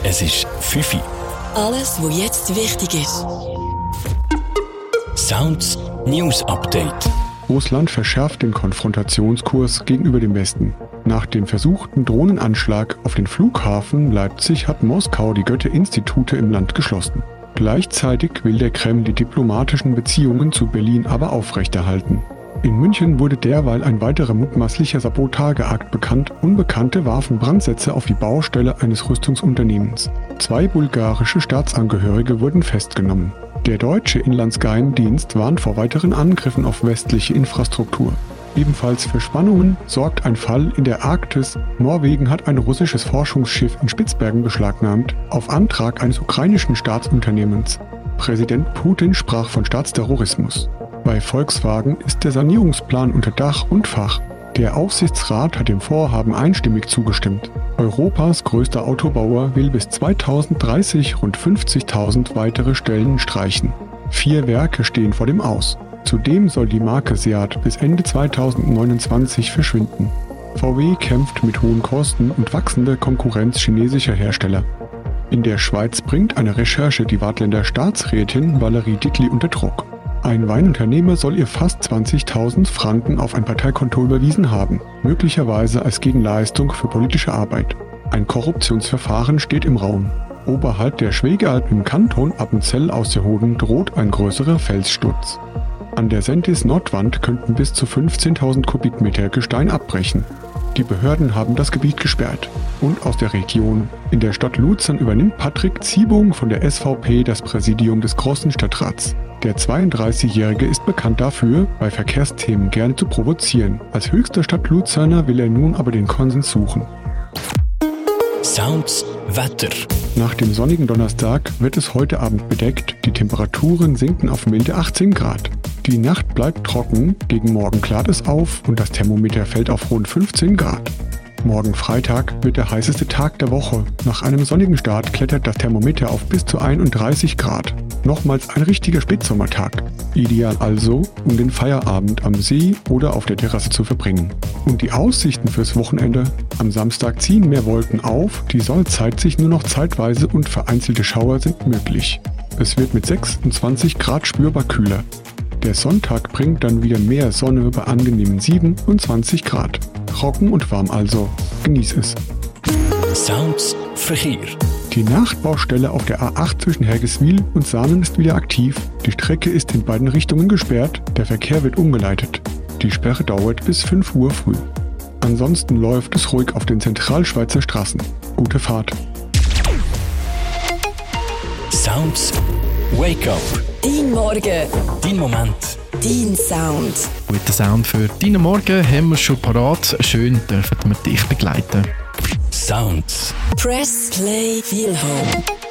Es ist 5 Uhr. Alles, was jetzt wichtig ist. Sounds News Update. Russland verschärft den Konfrontationskurs gegenüber dem Westen. Nach dem versuchten Drohnenanschlag auf den Flughafen Leipzig hat Moskau die Goethe-Institute im Land geschlossen. Gleichzeitig will der Kreml die diplomatischen Beziehungen zu Berlin aber aufrechterhalten. In München wurde derweil ein weiterer mutmaßlicher Sabotageakt bekannt. Unbekannte warfen Brandsätze auf die Baustelle eines Rüstungsunternehmens. 2 bulgarische Staatsangehörige wurden festgenommen. Der deutsche Inlandsgeheimdienst warnt vor weiteren Angriffen auf westliche Infrastruktur. Ebenfalls für Spannungen sorgt ein Fall in der Arktis. Norwegen hat ein russisches Forschungsschiff in Spitzbergen beschlagnahmt, auf Antrag eines ukrainischen Staatsunternehmens. Präsident Putin sprach von Staatsterrorismus. Bei Volkswagen ist der Sanierungsplan unter Dach und Fach. Der Aufsichtsrat hat dem Vorhaben einstimmig zugestimmt. Europas größter Autobauer will bis 2030 rund 50.000 weitere Stellen streichen. 4 Werke stehen vor dem Aus. Zudem soll die Marke Seat bis Ende 2029 verschwinden. VW kämpft mit hohen Kosten und wachsender Konkurrenz chinesischer Hersteller. In der Schweiz bringt eine Recherche die Waadtländer Staatsrätin Valerie Dittli unter Druck. Ein Weinunternehmer soll ihr fast 20.000 Franken auf ein Parteikonto überwiesen haben, möglicherweise als Gegenleistung für politische Arbeit. Ein Korruptionsverfahren steht im Raum. Oberhalb der Schwegalp im Kanton Appenzell-Ausserrhoden droht ein größerer Felssturz. An der Sentis-Nordwand könnten bis zu 15.000 Kubikmeter Gestein abbrechen. Die Behörden haben das Gebiet gesperrt. Und aus der Region. In der Stadt Luzern übernimmt Patrick Ziebung von der SVP das Präsidium des Großen Stadtrats. Der 32-Jährige ist bekannt dafür, bei Verkehrsthemen gerne zu provozieren. Als höchster Stadt-Luzerner will er nun aber den Konsens suchen. Sounds Wetter. Nach dem sonnigen Donnerstag wird es heute Abend bedeckt. Die Temperaturen sinken auf milde 18 Grad. Die Nacht bleibt trocken, gegen Morgen klart es auf und das Thermometer fällt auf rund 15 Grad. Morgen Freitag wird der heißeste Tag der Woche. Nach einem sonnigen Start klettert das Thermometer auf bis zu 31 Grad. Nochmals ein richtiger Spätsommertag. Ideal also, um den Feierabend am See oder auf der Terrasse zu verbringen. Und die Aussichten fürs Wochenende? Am Samstag ziehen mehr Wolken auf, die Sonne zeigt sich nur noch zeitweise und vereinzelte Schauer sind möglich. Es wird mit 26 Grad spürbar kühler. Der Sonntag bringt dann wieder mehr Sonne bei angenehmen 27 Grad. Trocken und warm also. Genieß es. Sounds Verkehr. Die Nachbaustelle auf der A8 zwischen Hergiswil und Sahnen ist wieder aktiv. Die Strecke ist in beiden Richtungen gesperrt. Der Verkehr wird umgeleitet. Die Sperre dauert bis 5 Uhr früh. Ansonsten läuft es ruhig auf den Zentralschweizer Straßen. Gute Fahrt. Sounds Wake Up. Dein Morgen. Dein Moment. Dein Sound. Guten Sound für deinen Morgen haben wir schon parat. Schön dürfen wir dich begleiten. Sounds. Press Play Feel Home.